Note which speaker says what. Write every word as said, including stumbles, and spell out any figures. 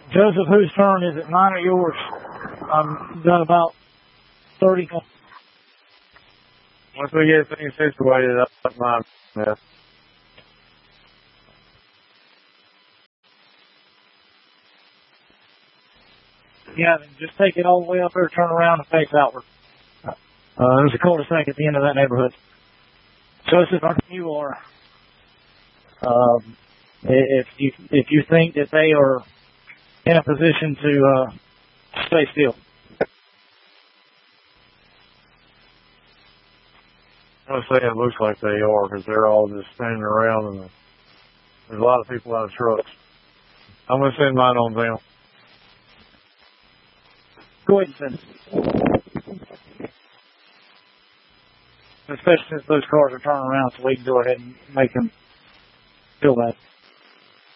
Speaker 1: Joseph, whose turn is it, mine or yours? I've done about thirty.
Speaker 2: Once we get things situated, up mine. Yeah.
Speaker 1: Yeah, just take it all the way up there, turn around, and face outward. Uh, there's a cul-de-sac at the end of that neighborhood. Joseph, you are. Um, if you if you think that they are in a position to uh, stay still.
Speaker 2: I would say it looks like they are because they're all just standing around and there's a lot of people out of trucks. I'm going to send mine on them.
Speaker 1: Go ahead and send it. Especially since those cars are turning around, so we can go ahead and make them feel that.